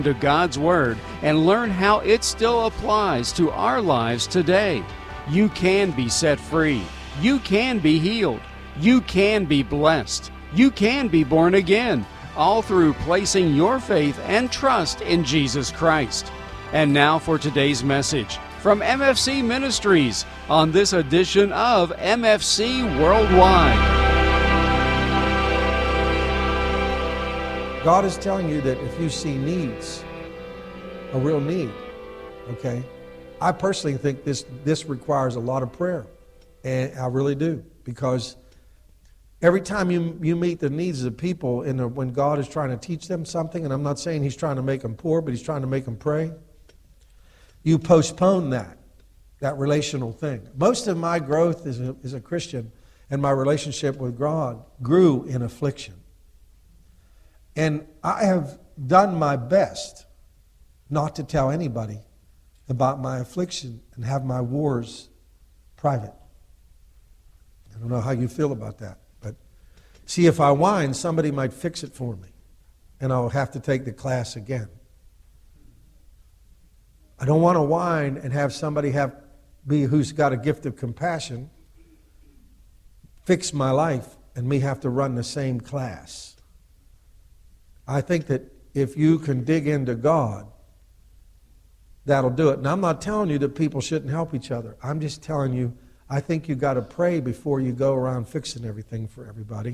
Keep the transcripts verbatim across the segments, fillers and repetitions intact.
To God's Word and learn how it still applies to our lives today. You can be set free. You can be healed. You can be blessed. You can be born again, all through placing your faith and trust in Jesus Christ. And now for today's message from M F C Ministries on this edition of M F C Worldwide. God is telling you that if you see needs, a real need, okay? I personally think this this requires a lot of prayer, and I really do, because every time you you meet the needs of people, in the, when God is trying to teach them something, and I'm not saying He's trying to make them poor, but He's trying to make them pray, you postpone that, that relational thing. Most of my growth as a, as a Christian and my relationship with God grew in affliction. And I have done my best not to tell anybody about my affliction and have my wars private. I don't know how you feel about that, but see, if I whine, somebody might fix it for me, and I'll have to take the class again. I don't want to whine and have somebody have be who's got a gift of compassion fix my life and me have to run the same class. I think that if you can dig into God, that'll do it. And I'm not telling you that people shouldn't help each other. I'm just telling you, I think you got to pray before you go around fixing everything for everybody.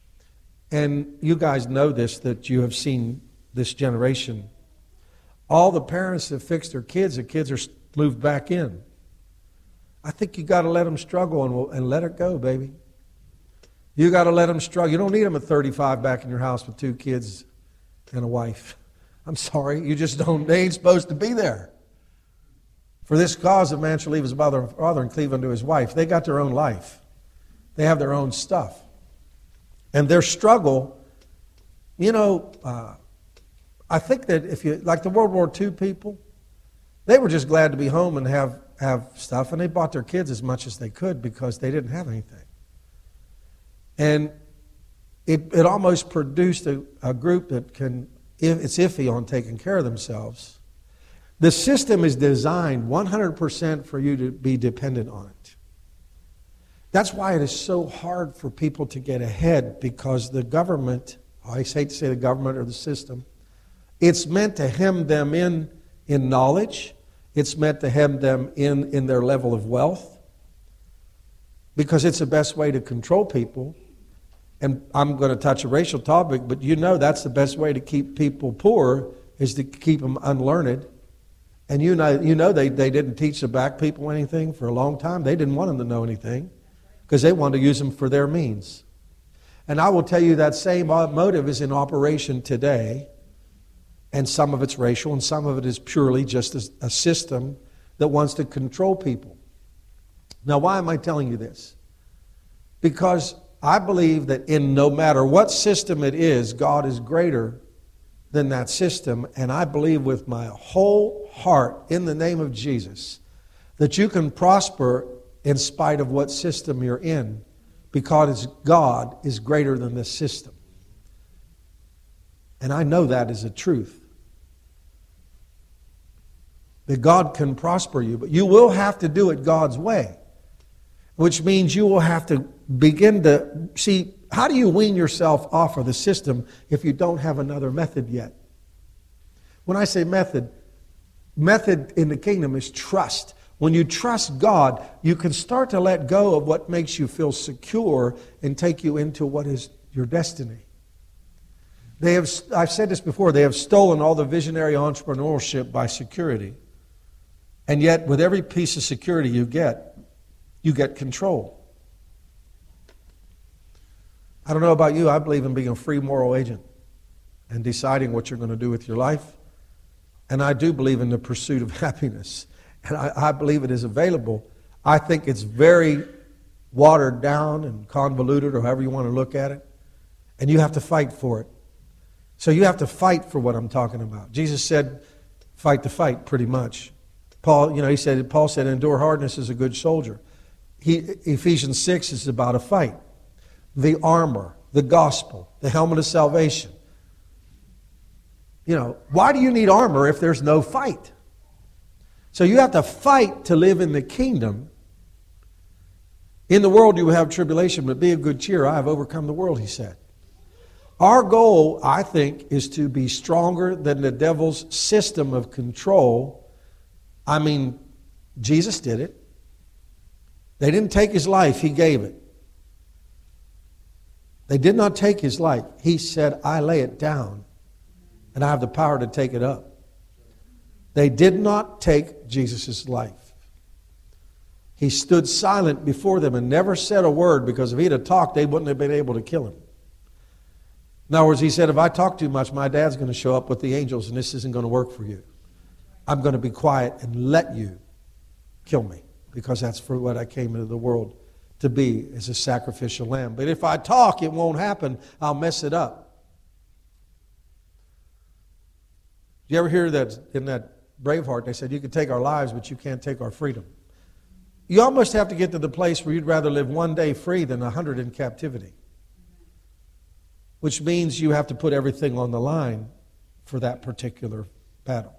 And you guys know this, that you have seen this generation. All the parents that fix their kids, the kids are moved back in. I think you got to let them struggle and, and let it go, baby. You got to let them struggle. You don't need them at thirty-five back in your house with two kids and a wife. I'm sorry, you just don't, they ain't supposed to be there. For this cause, a man shall leave his mother and father and cleave unto his wife. They got their own life. They have their own stuff. And their struggle, you know, uh, I think that if you, like the World War Two people, they were just glad to be home and have, have stuff, and they bought their kids as much as they could because they didn't have anything. And it, it almost produced a, a group that can, it's iffy on taking care of themselves. The system is designed one hundred percent for you to be dependent on it. That's why it is so hard for people to get ahead, because the government, I hate to say the government or the system, it's meant to hem them in in knowledge. It's meant to hem them in in their level of wealth, because it's the best way to control people. And I'm going to touch a racial topic, but you know that's the best way to keep people poor, is to keep them unlearned. And you know, you know they, they didn't teach the black people anything for a long time. They didn't want them to know anything because they wanted to use them for their means. And I will tell you that same motive is in operation today, and some of it's racial and some of it is purely just a, a system that wants to control people. Now, why am I telling you this? Because I believe that in no matter what system it is, God is greater than that system. And I believe with my whole heart, in the name of Jesus, that you can prosper in spite of what system you're in, because God is greater than the system. And I know that is a truth. That God can prosper you, but you will have to do it God's way. Which means you will have to begin to see, how do you wean yourself off of the system if you don't have another method yet? When I say method, method in the kingdom is trust. When you trust God, you can start to let go of what makes you feel secure and take you into what is your destiny. They have, I've said this before, they have stolen all the visionary entrepreneurship by security. And yet, with every piece of security you get, you get control. I don't know about you, I believe in being a free moral agent and deciding what you're going to do with your life. And I do believe in the pursuit of happiness. And I, I believe it is available. I think it's very watered down and convoluted, or however you want to look at it. And you have to fight for it. So you have to fight for what I'm talking about. Jesus said, fight the fight, pretty much. Paul, you know, he said, Paul said, endure hardness as a good soldier. He, Ephesians six is about a fight. The armor, the gospel, the helmet of salvation. You know, why do you need armor if there's no fight? So you have to fight to live in the kingdom. In the world you will have tribulation, but be of good cheer. I have overcome the world, he said. Our goal, I think, is to be stronger than the devil's system of control. I mean, Jesus did it. They didn't take his life, he gave it. They did not take his life. He said, I lay it down, and I have the power to take it up. They did not take Jesus' life. He stood silent before them and never said a word, because if he'd have talked, they wouldn't have been able to kill him. In other words, he said, if I talk too much, my dad's going to show up with the angels, and this isn't going to work for you. I'm going to be quiet and let you kill me, because that's for what I came into the world to be, as a sacrificial lamb. But if I talk, it won't happen. I'll mess it up. Did you ever hear that in that Braveheart? They said, you can take our lives, but you can't take our freedom. You almost have to get to the place where you'd rather live one day free than a hundred in captivity. Which means you have to put everything on the line for that particular battle.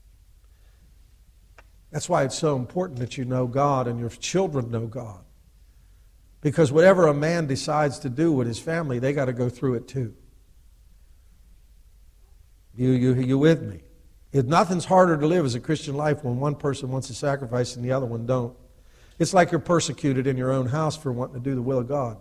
That's why it's so important that you know God and your children know God. Because whatever a man decides to do with his family, they got to go through it too. You, you, you with me? If nothing's harder to live as a Christian life when one person wants to sacrifice and the other one don't. It's like you're persecuted in your own house for wanting to do the will of God.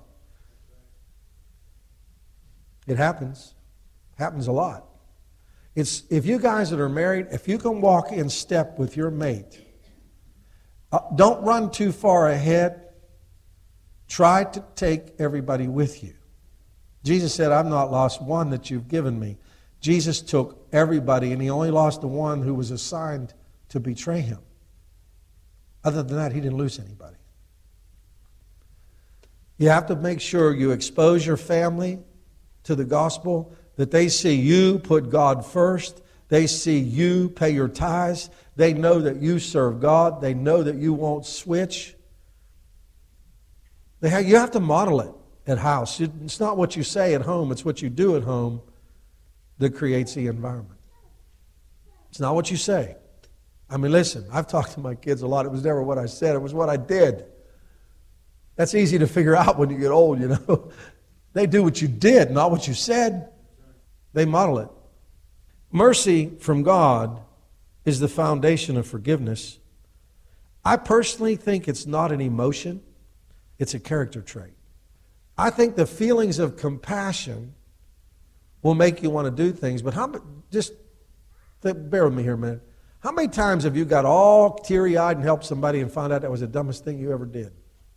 It happens. It happens a lot. It's, if you guys that are married, if you can walk in step with your mate, uh, don't run too far ahead. Try to take everybody with you. Jesus said, I've not lost one that you've given me. Jesus took everybody, and he only lost the one who was assigned to betray him. Other than that, he didn't lose anybody. You have to make sure you expose your family to the gospel, that they see you put God first. They see you pay your tithes. They know that you serve God. They know that you won't switch. They have, you have to model it at house. It's not what you say at home. It's what you do at home that creates the environment. It's not what you say. I mean, listen, I've talked to my kids a lot. It was never what I said. It was what I did. That's easy to figure out when you get old, you know. They do what you did, not what you said. They model it. Mercy from God is the foundation of forgiveness. I personally think it's not an emotion. It's a character trait. I think the feelings of compassion will make you want to do things, but how just bear with me here a minute. How many times have you got all teary-eyed and helped somebody and found out that was the dumbest thing you ever did?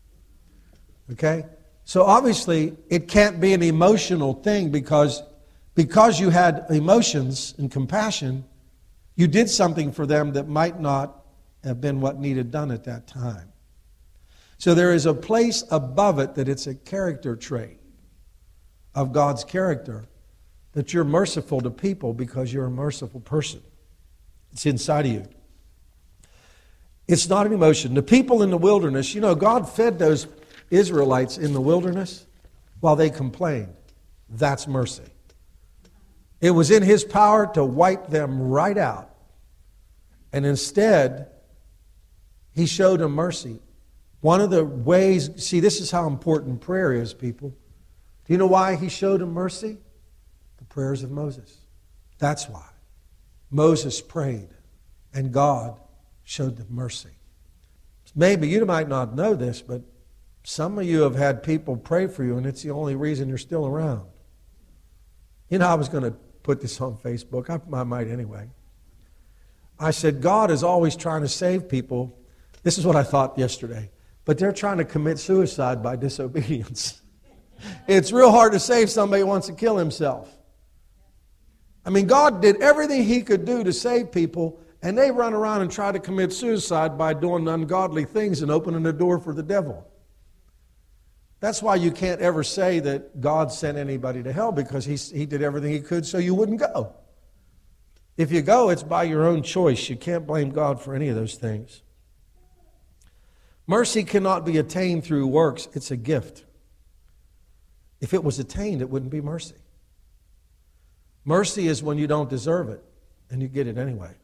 Okay? So obviously, it can't be an emotional thing because, because you had emotions and compassion, you did something for them that might not have been what needed done at that time. So there is a place above it that it's a character trait of God's character, that you're merciful to people because you're a merciful person. It's inside of you. It's not an emotion. The people in the wilderness, you know, God fed those Israelites in the wilderness while they complained. That's mercy. It was in his power to wipe them right out. And instead, he showed them mercy. One of the ways, see, this is how important prayer is, people. Do you know why he showed them mercy? The prayers of Moses. That's why. Moses prayed, and God showed them mercy. Maybe you might not know this, but some of you have had people pray for you, and it's the only reason you're still around. You know, I was going to put this on Facebook. I, I might anyway. I said, God is always trying to save people. This is what I thought yesterday. But they're trying to commit suicide by disobedience. It's real hard to save somebody who wants to kill himself. I mean, God did everything he could do to save people, and they run around and try to commit suicide by doing ungodly things and opening the door for the devil. That's why you can't ever say that God sent anybody to hell, because he, he did everything he could so you wouldn't go. If you go, it's by your own choice. You can't blame God for any of those things. Mercy cannot be attained through works. It's a gift. If it was attained, it wouldn't be mercy. Mercy is when you don't deserve it, and you get it anyway.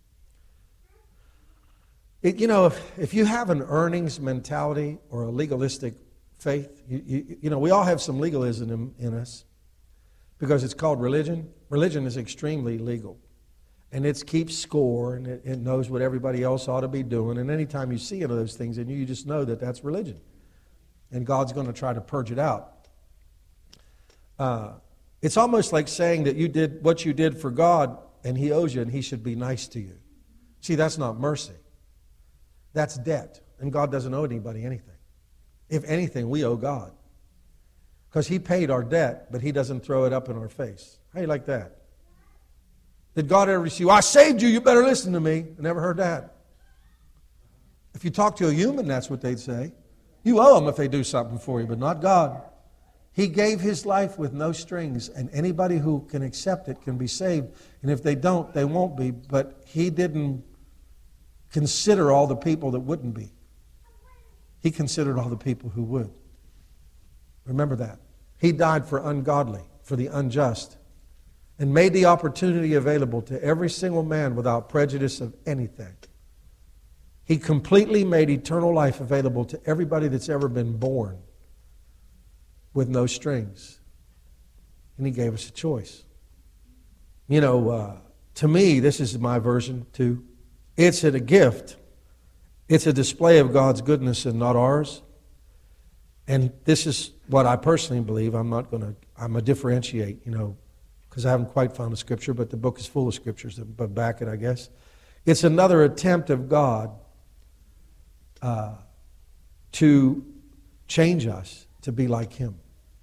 It, you know, if, if you have an earnings mentality or a legalistic faith, you, you, you know, we all have some legalism in, in us because it's called religion. Religion is extremely legal. And it keeps score, and it, it knows what everybody else ought to be doing. And anytime you see any of those things in you, you just know that that's religion. And God's going to try to purge it out. Uh, it's almost like saying that you did what you did for God, and He owes you, and He should be nice to you. See, that's not mercy. That's debt. And God doesn't owe anybody anything. If anything, we owe God. Because He paid our debt, but He doesn't throw it up in our face. How do you like that? Did God ever say, I saved you, you better listen to me? I never heard that. If you talk to a human, that's what they'd say. You owe them if they do something for you, but not God. He gave His life with no strings, and anybody who can accept it can be saved. And if they don't, they won't be. But He didn't consider all the people that wouldn't be. He considered all the people who would. Remember that. He died for ungodly, for the unjust, and made the opportunity available to every single man without prejudice of anything. He completely made eternal life available to everybody that's ever been born with no strings. And He gave us a choice. You know, uh, to me, this is my version too. It's a gift. It's a display of God's goodness and not ours. And this is what I personally believe. I'm not going to, I'm going to differentiate, you know, because I haven't quite found a scripture, but the book is full of scriptures that back it, I guess. It's another attempt of God uh, to change us to be like Him.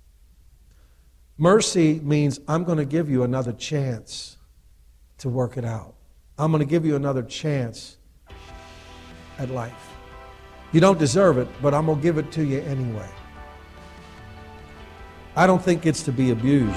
Mercy means I'm going to give you another chance to work it out. I'm going to give you another chance at life. You don't deserve it, but I'm going to give it to you anyway. I don't think it's to be abused.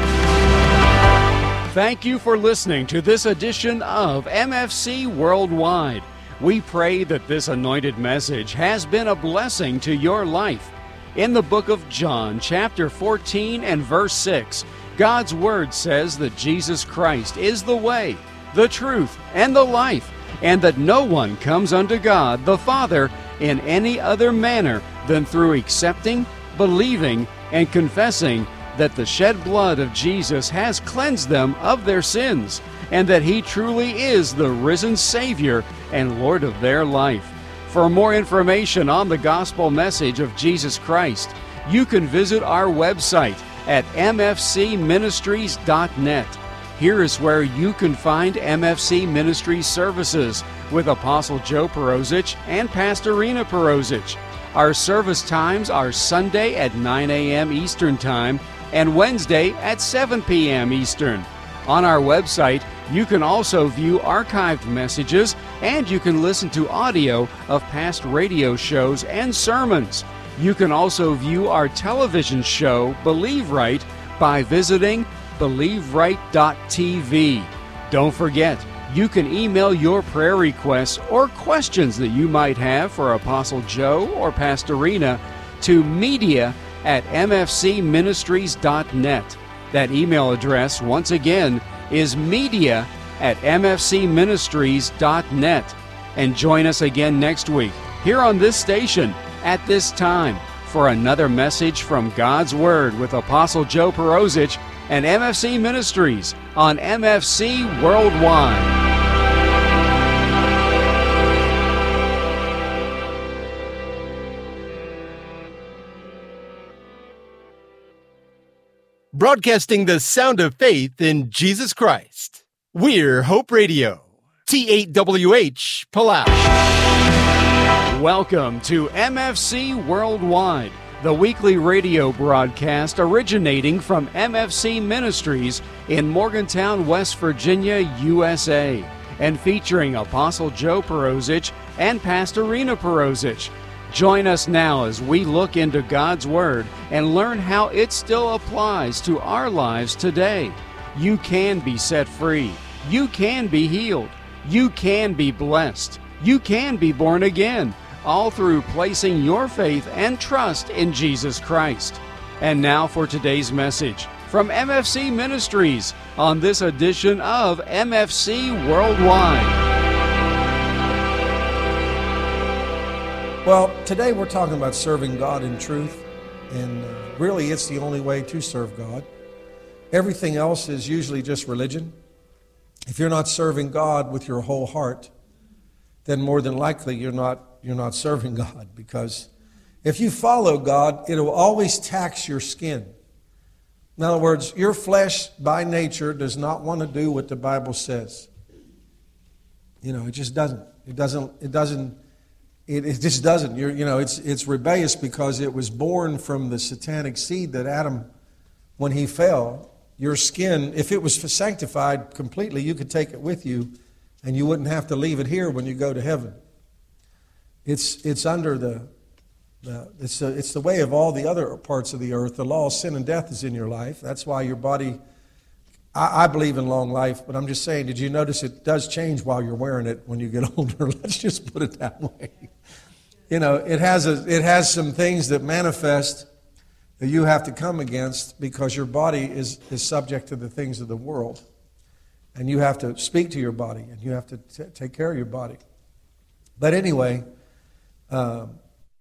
Thank you for listening to this edition of M F C Worldwide. We pray that this anointed message has been a blessing to your life. In the book of John, chapter fourteen and verse six, God's Word says that Jesus Christ is the way, the truth, and the life, and that no one comes unto God the Father in any other manner than through accepting, believing, and confessing that the shed blood of Jesus has cleansed them of their sins, and that He truly is the risen Savior and Lord of their life. For more information on the gospel message of Jesus Christ, you can visit our website at m f c ministries dot net. Here is where you can find M F C Ministries services with Apostle Joe Perozich and Pastorina Perozich. Our service times are Sunday at nine a.m. Eastern Time and Wednesday at seven p.m. Eastern. On our website, you can also view archived messages, and you can listen to audio of past radio shows and sermons. You can also view our television show, Believe Right, by visiting believe right dot t v. Don't forget, you can email your prayer requests or questions that you might have for Apostle Joe or Pastorina to media at m f c ministries dot net. That email address, once again, is media at m f c ministries dot net. And join us again next week here on this station at this time for another message from God's Word with Apostle Joe Perozich and M F C Ministries on M F C Worldwide. Broadcasting the sound of faith in Jesus Christ. We're Hope Radio, T eight W H, Palau. Welcome to M F C Worldwide, the weekly radio broadcast originating from M F C Ministries in Morgantown, West Virginia, U S A, and featuring Apostle Joe Perozich and Pastorina Perozich. Join us now as we look into God's Word and learn how it still applies to our lives today. You can be set free. You can be healed. You can be blessed. You can be born again, all through placing your faith and trust in Jesus Christ. And now for today's message from M F C Ministries on this edition of M F C Worldwide. Well, today we're talking about serving God in truth, and uh, really it's the only way to serve God. Everything else is usually just religion. If you're not serving God with your whole heart, then more than likely you're not you're not serving God, because if you follow God, it'll always tax your skin. In other words, your flesh by nature does not want to do what the Bible says. You know, it just doesn't. It doesn't. It doesn't. It, it just doesn't. You're, you know, it's it's rebellious because it was born from the satanic seed that Adam, when he fell, your skin, if it was sanctified completely, you could take it with you, and you wouldn't have to leave it here when you go to heaven. It's it's under the. Uh, it's, a, it's the way of all the other parts of the earth. The law of sin and death is in your life. That's why your body, I, I believe in long life, but I'm just saying, did you notice it does change while you're wearing it when you get older? Let's just put it that way. You know, it has, a, it has some things that manifest that you have to come against because your body is, is subject to the things of the world. And you have to speak to your body, and you have to t- take care of your body. But anyway, um,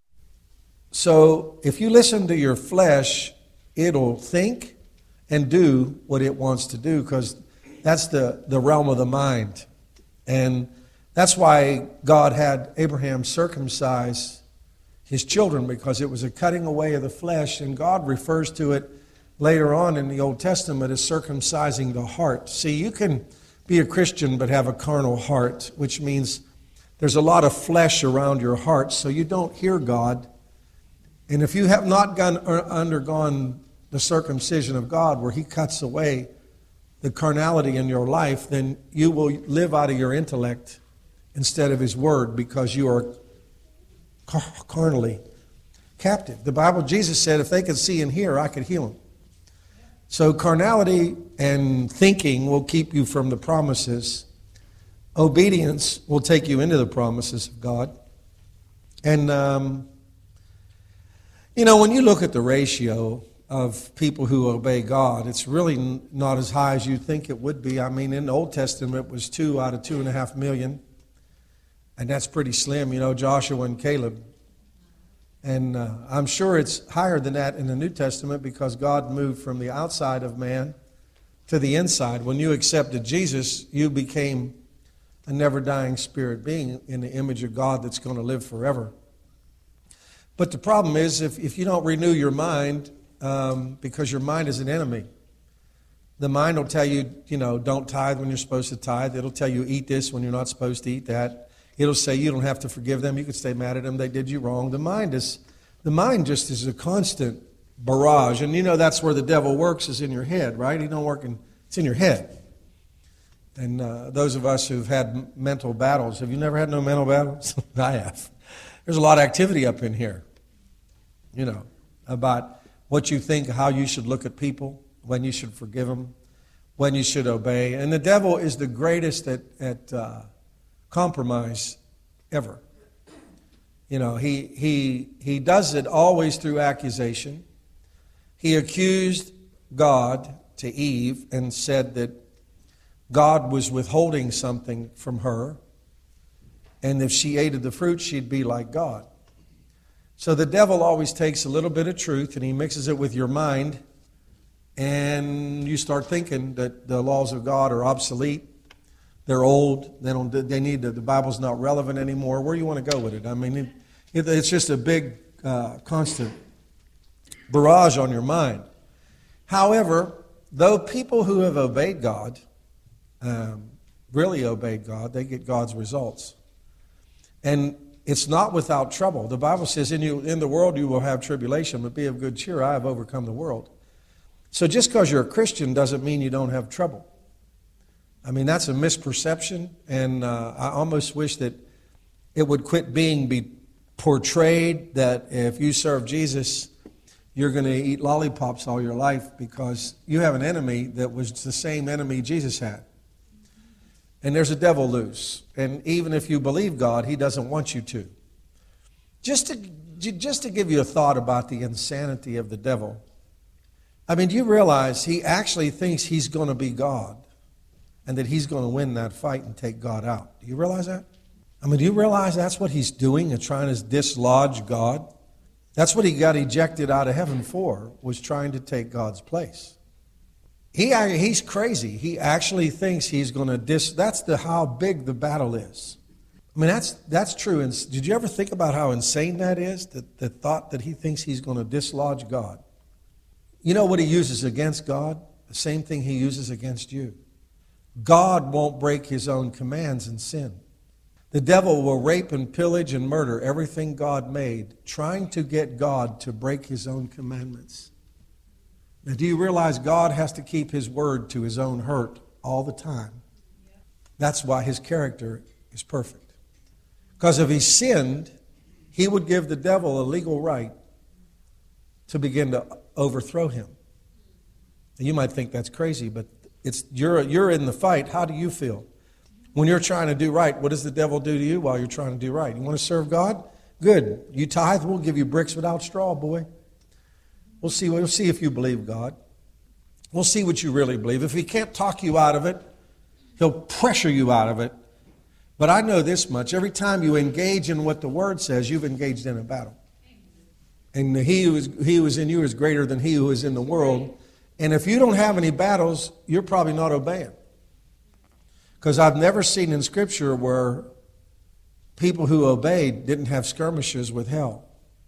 so if you listen to your flesh, it'll think and do what it wants to do, because that's the, the realm of the mind. And that's why God had Abraham circumcise his children, because it was a cutting away of the flesh. And God refers to it later on in the Old Testament as circumcising the heart. See, you can be a Christian but have a carnal heart, which means there's a lot of flesh around your heart, so you don't hear God. And if you have not gone, undergone the circumcision of God, where He cuts away the carnality in your life, then you will live out of your intellect instead of His Word, because you are carnally captive. The Bible, Jesus said, if they could see and hear, I could heal them. So carnality and thinking will keep you from the promises. Obedience will take you into the promises of God. And, um, you know, when you look at the ratio of people who obey God, it's really not as high as you think it would be. I mean, in the Old Testament, it was two out of two and a half million. And that's pretty slim, you know, Joshua and Caleb. And uh, I'm sure it's higher than that in the New Testament, because God moved from the outside of man to the inside. When you accepted Jesus, you became a never-dying spirit being in the image of God that's going to live forever. But the problem is, if, if you don't renew your mind, um, because your mind is an enemy, the mind will tell you, you know, don't tithe when you're supposed to tithe. It'll tell you eat this when you're not supposed to eat that. It'll say you don't have to forgive them. You can stay mad at them. They did you wrong. The mind is, the mind just is a constant barrage. And you know that's where the devil works, is in your head, right? He don't work in, it's in your head. And uh, those of us who've had mental battles, have you never had no mental battles? I have. There's a lot of activity up in here, you know, about what you think, how you should look at people, when you should forgive them, when you should obey. And the devil is the greatest at, at uh, compromise ever. You know, he, he, he does it always through accusation. He accused God to Eve and said that God was withholding something from her, and if she ate of the fruit, she'd be like God. So the devil always takes a little bit of truth and he mixes it with your mind, and you start thinking that the laws of God are obsolete, they're old, they don't, they need to, the Bible's not relevant anymore. Where do you want to go with it? I mean, it, it, it's just a big, uh, constant barrage on your mind. However, though people who have obeyed God, um, really obeyed God, they get God's results. And it's not without trouble. The Bible says, in you in the world you will have tribulation, but be of good cheer, I have overcome the world. So just because you're a Christian doesn't mean you don't have trouble. I mean, that's a misperception, and uh, I almost wish that it would quit being be portrayed that if you serve Jesus, you're going to eat lollipops all your life, because you have an enemy that was the same enemy Jesus had. And there's a devil loose. And even if you believe God, he doesn't want you to. Just to, just to give you a thought about the insanity of the devil, I mean, do you realize he actually thinks he's going to be God and that he's going to win that fight and take God out? Do you realize that? I mean, do you realize that's what he's doing and trying to dislodge God? That's what he got ejected out of heaven for, was trying to take God's place. He, he's crazy. He actually thinks he's going to dis... That's the how big the battle is. I mean, that's that's true. And did you ever think about how insane that is? That the thought that he thinks he's going to dislodge God. You know what he uses against God? The same thing he uses against you. God won't break his own commands and sin. The devil will rape and pillage and murder everything God made, trying to get God to break his own commandments. Now, do you realize God has to keep his word to his own hurt all the time? That's why his character is perfect. Because if he sinned, he would give the devil a legal right to begin to overthrow him. And you might think that's crazy, but it's you're you're in the fight. How do you feel? When you're trying to do right, what does the devil do to you while you're trying to do right? You want to serve God? Good. You tithe, we'll give you bricks without straw, boy. We'll see, we'll see if you believe God. We'll see what you really believe. If he can't talk you out of it, he'll pressure you out of it. But I know this much. Every time you engage in what the Word says, you've engaged in a battle. And he who is, he who is in you is greater than he who is in the world. And if you don't have any battles, you're probably not obeying. Because I've never seen in Scripture where people who obeyed didn't have skirmishes with hell.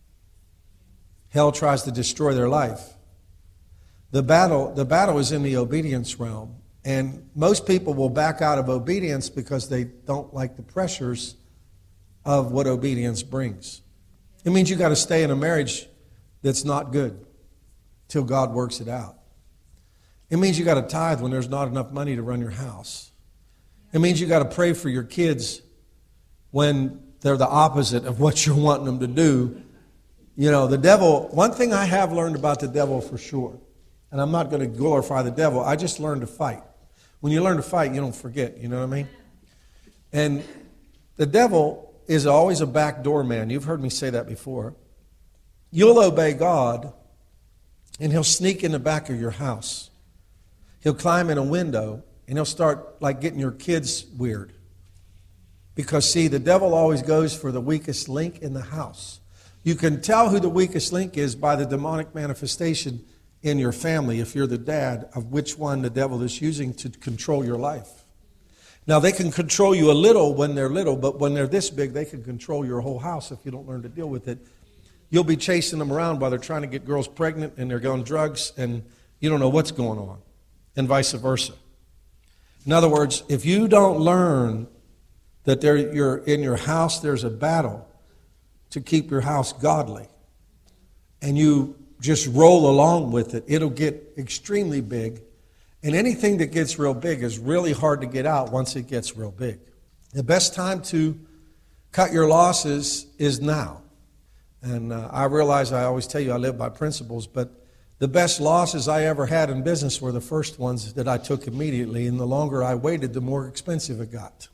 Hell tries to destroy their life. The battle, the battle is in the obedience realm. And most people will back out of obedience because they don't like the pressures of what obedience brings. It means you got to stay in a marriage that's not good till God works it out. It means you got to tithe when there's not enough money to run your house. It means you got to pray for your kids when they're the opposite of what you're wanting them to do. You know, the devil, one thing I have learned about the devil for sure, and I'm not going to glorify the devil, I just learned to fight. When you learn to fight, you don't forget, you know what I mean? And the devil is always a backdoor man. You've heard me say that before. You'll obey God, and he'll sneak in the back of your house. He'll climb in a window, and he'll start like getting your kids weird. Because, see, the devil always goes for the weakest link in the house. You can tell who the weakest link is by the demonic manifestation in your family, if you're the dad, of which one the devil is using to control your life. Now, they can control you a little when they're little, but when they're this big, they can control your whole house if you don't learn to deal with it. You'll be chasing them around while they're trying to get girls pregnant and they're on drugs and you don't know what's going on, and vice versa. In other words, if you don't learn that there, you're in your house, there's a battle to keep your house godly, and you just roll along with it, it'll get extremely big. And anything that gets real big is really hard to get out once it gets real big. The best time to cut your losses is now. And uh, I realize I always tell you I live by principles, but the best losses I ever had in business were the first ones that I took immediately, and the longer I waited, the more expensive it got.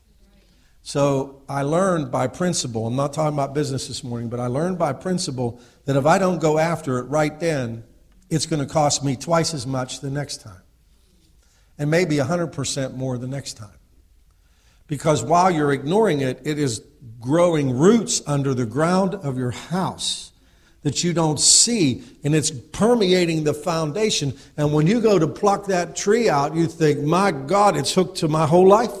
So I learned by principle, I'm not talking about business this morning, but I learned by principle that if I don't go after it right then, it's going to cost me twice as much the next time. And maybe one hundred percent more the next time. Because while you're ignoring it, it is growing roots under the ground of your house that you don't see, and it's permeating the foundation. And when you go to pluck that tree out, you think, my God, it's hooked to my whole life.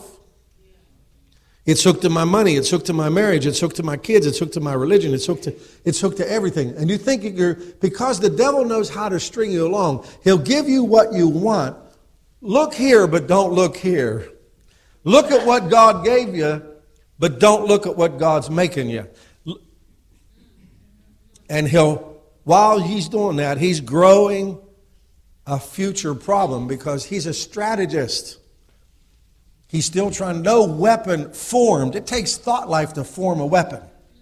It's hooked to my money. It's hooked to my marriage. It's hooked to my kids. It's hooked to my religion. It's hooked to, it's hooked to everything. And you think you're, because the devil knows how to string you along, he'll give you what you want. Look here, but don't look here. Look at what God gave you, but don't look at what God's making you. And he'll, while he's doing that, he's growing a future problem because he's a strategist. He's still trying, no weapon formed. It takes thought life to form a weapon.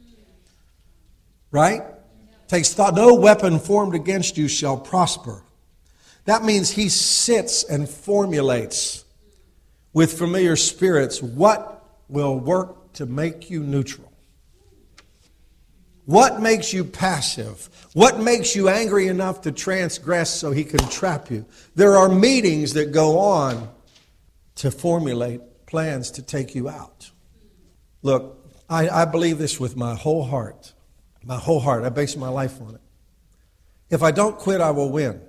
Right? It takes thought, no weapon formed against you shall prosper. That means he sits and formulates with familiar spirits what will work to make you neutral. What makes you passive? What makes you angry enough to transgress so he can trap you? There are meetings that go on to formulate plans to take you out. Look, I, I believe this with my whole heart. My whole heart. I base my life on it. If I don't quit, I will win.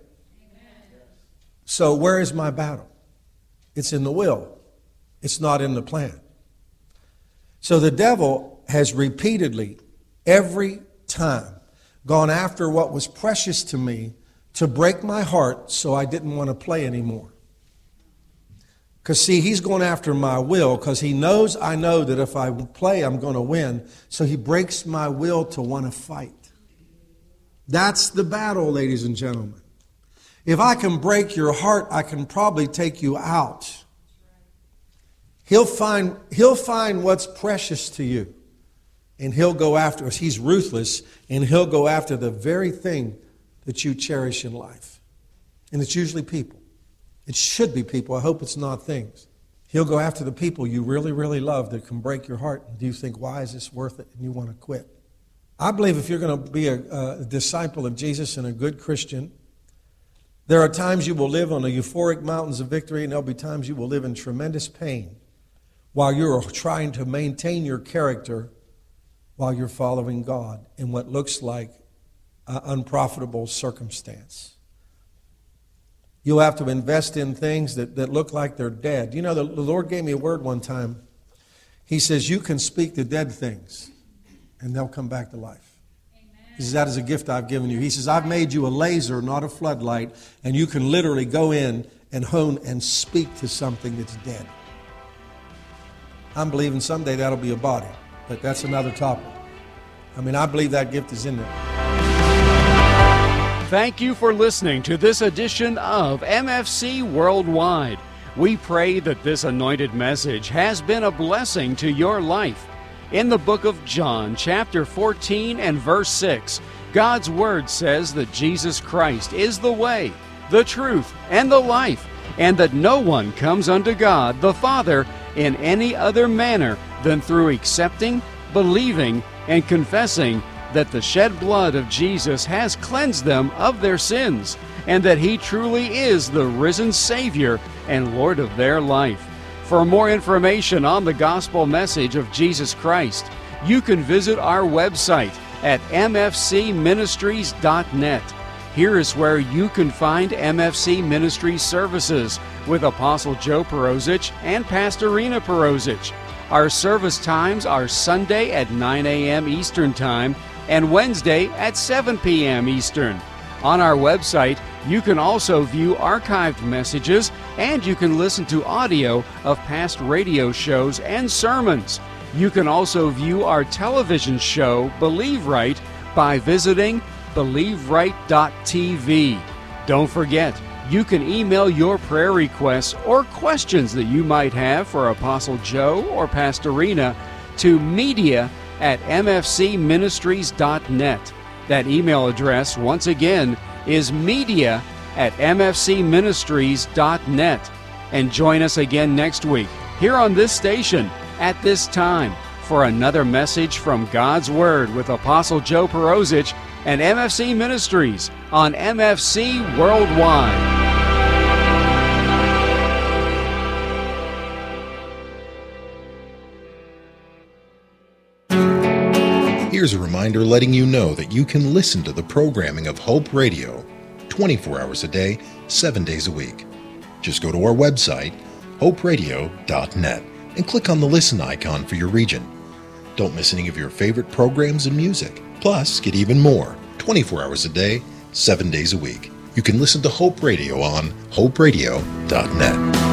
So where is my battle? It's in the will. It's not in the plan. So the devil has repeatedly, every time, gone after what was precious to me to break my heart so I didn't want to play anymore. Because, see, he's going after my will because he knows I know that if I play, I'm going to win. So he breaks my will to want to fight. That's the battle, ladies and gentlemen. If I can break your heart, I can probably take you out. He'll find, he'll find what's precious to you. And he'll go after us. He's ruthless, and he'll go after the very thing that you cherish in life. And it's usually people. It should be people. I hope it's not things. He'll go after the people you really, really love that can break your heart. And you think, why is this worth it? And you want to quit. I believe if you're going to be a, a disciple of Jesus and a good Christian, there are times you will live on the euphoric mountains of victory, and there'll be times you will live in tremendous pain while you're trying to maintain your character while you're following God in what looks like an unprofitable circumstance. You'll have to invest in things that, that look like they're dead. You know, the, the Lord gave me a word one time. He says, you can speak to dead things, and they'll come back to life. He says, that is a gift I've given you. He says, I've made you a laser, not a floodlight, and you can literally go in and hone and speak to something that's dead. I'm believing someday that'll be a body, but that's another topic. I mean, I believe that gift is in there. Thank you for listening to this edition of M F C Worldwide. We pray that this anointed message has been a blessing to your life. In the book of John, chapter fourteen and verse six, God's Word says that Jesus Christ is the way, the truth, and the life, and that no one comes unto God the Father in any other manner than through accepting, believing, and confessing that the shed blood of Jesus has cleansed them of their sins, and that He truly is the risen Savior and Lord of their life. For more information on the gospel message of Jesus Christ, you can visit our website at m f c ministries dot net. Here is where you can find M F C Ministries services with Apostle Joe Perozich and Pastorina Perozich. Our service times are Sunday at nine a.m. Eastern Time and Wednesday at seven p.m. Eastern. On our website, you can also view archived messages, and you can listen to audio of past radio shows and sermons. You can also view our television show, Believe Right, by visiting believe right dot t v. Don't forget, you can email your prayer requests or questions that you might have for Apostle Joe or Pastorina to media at m f c ministries dot net. That email address, once again, is media at m f c ministries dot net. And join us again next week here on this station at this time for another message from God's Word with Apostle Joe Perozich and M F C Ministries on M F C Worldwide. Here's a reminder letting you know that you can listen to the programming of Hope Radio twenty-four hours a day, seven days a week. Just go to our website, hope radio dot net, and click on the listen icon for your region. Don't miss any of your favorite programs and music. Plus, get even more twenty-four hours a day, seven days a week. You can listen to Hope Radio on hope radio dot net.